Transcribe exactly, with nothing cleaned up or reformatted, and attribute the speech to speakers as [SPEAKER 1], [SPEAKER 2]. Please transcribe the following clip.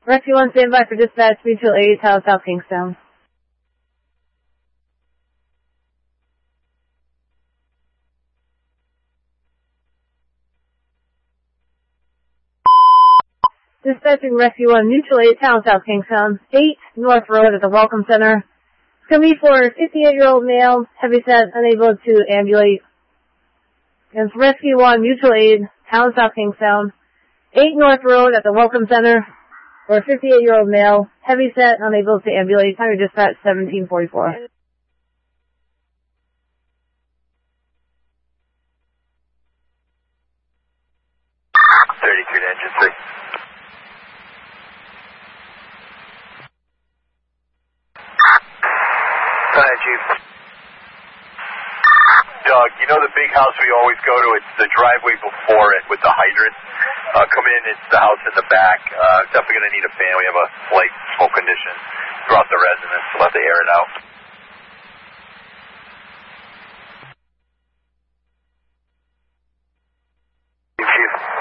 [SPEAKER 1] Rescue one, stand by for dispatch, Mutual Aid, Tower South Kingstown. Dispatching Rescue one, Mutual Aid, Town South Kingstown, eight North Road at the Welcome Center. It's going to be for a fifty-eight-year-old male, heavyset, unable to ambulate. And it's Rescue one, Mutual Aid, Town South Kingstown, eight North Road at the Welcome Center for a fifty-eight-year-old male, heavyset, unable to ambulate. Time to dispatch seventeen forty-four.
[SPEAKER 2] thirty-three to engine three. Hi, Chief. Doug, you know the big house we always go to? It's the driveway before it with the hydrant. Uh, come in, it's the house in the back. Uh, definitely going to need a fan. We have a slight smoke condition throughout the residence, so let the air it out. Chief.